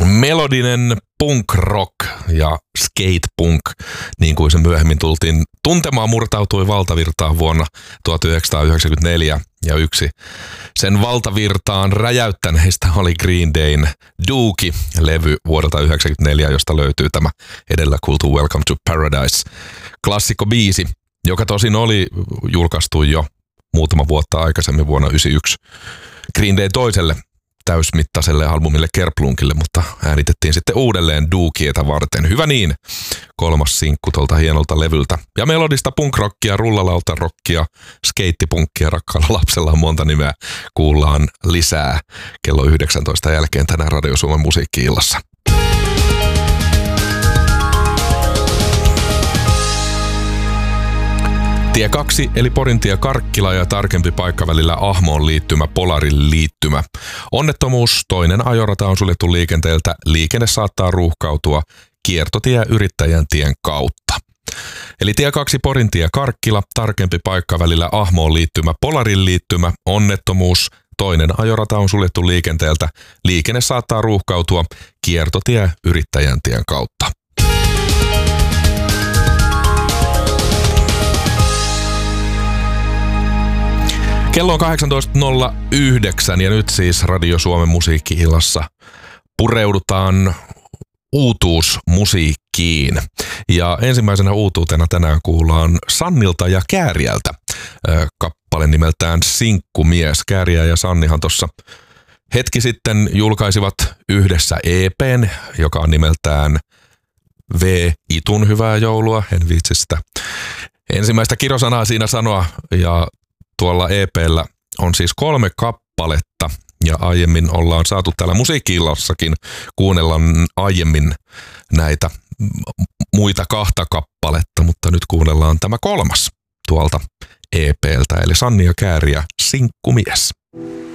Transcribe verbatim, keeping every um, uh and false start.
melodinen punk rock ja skate punk, niin kuin se myöhemmin tultiin tuntemaan, murtautui valtavirtaan vuonna tuhatyhdeksänsataayhdeksänkymmentäneljä ja yksi sen valtavirtaan räjäyttäneistä oli Green Dayn Dookie-levy vuodelta yhdeksänkymmentäneljä, josta löytyy tämä edellä kuultu Welcome to Paradise -klassikkobiisi, joka tosin oli julkaistu jo muutama vuotta aikaisemmin vuonna yhdeksänkymmentäyksi Green Day toiselle täysmittaiselle albumille Kerplunkille, mutta äänitettiin sitten uudelleen Dookieta varten. Hyvä niin, kolmas sinkku tuolta hienolta levyltä. Ja melodista punkrockia, rullalauta rockia, skeittipunkkia, rakkaalla lapsella on monta nimeä. Kuullaan lisää kello yhdeksäntoista jälkeen tänään Radio Suomen musiikki-illassa. Tie kaksi eli Porintie Karkkila ja tarkempi paikka välillä Ahmoon liittymä Polarin liittymä. Onnettomuus, toinen ajorata on suljettu liikenteeltä. Liikenne saattaa ruuhkautua kiertotie Yrittäjän tien kautta. Eli tie kaksi Porintie Karkkila, tarkempi paikka välillä Ahmoon liittymä Polarin liittymä. Onnettomuus, toinen ajorata on suljettu liikenteeltä. Liikenne saattaa ruuhkautua kiertotie Yrittäjän tien kautta. Kello on kahdeksantoista nolla yhdeksän ja nyt siis Radio Suomen musiikki-illassa pureudutaan uutuusmusiikkiin. Ja ensimmäisenä uutuutena tänään kuullaan Sannilta ja Kääriältä kappale nimeltään Sinkkumies. Kääriä ja Sannihan tuossa hetki sitten julkaisivat yhdessä E P:n, joka on nimeltään V. Itun hyvää joulua. En viitsi sitä ensimmäistä kirosanaa siinä sanoa. Ja tuolla E P:llä on siis kolme kappaletta ja aiemmin ollaan saatu täällä musiikki-illassakin kuunnella aiemmin näitä muita kahta kappaletta, mutta nyt kuunnellaan tämä kolmas tuolta E P:ltä, eli Sanni ja Kääriä, Sinkkumies.